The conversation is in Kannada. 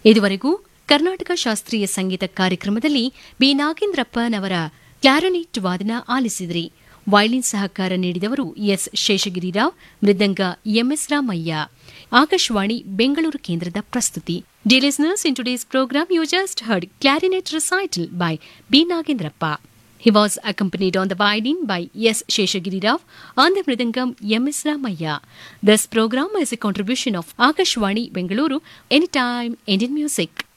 ಇದುವರೆಗೂ ಕರ್ನಾಟಕ ಶಾಸ್ತ್ರೀಯ ಸಂಗೀತ ಕಾರ್ಯಕ್ರಮದಲ್ಲಿ ಬಿ ನಾಗೇಂದ್ರಪ್ಪನವರ ಕ್ಲಾರಿನೆಟ್ ವಾದನ ಆಲಿಸಿದ್ರಿ. ವೈಲಿನ್ ಸಹಕಾರ ನೀಡಿದವರು ಎಸ್ ಶೇಷಗಿರಿರಾವ್, ಮೃದಂಗ ಎಂಎಸ್ ರಾಮಯ್ಯ. ಆಕಾಶವಾಣಿ ಬೆಂಗಳೂರು ಕೇಂದ್ರದ ಪ್ರಸ್ತುತಿ. Dear listeners, in today's program you just heard clarinet recital by B. Nagendrappa. He was accompanied on the violin by S. Sheshagiri Rao, on the mridangam M.S. Ramaya. This program is a contribution of Akashvani Bengaluru, Anytime Indian Music.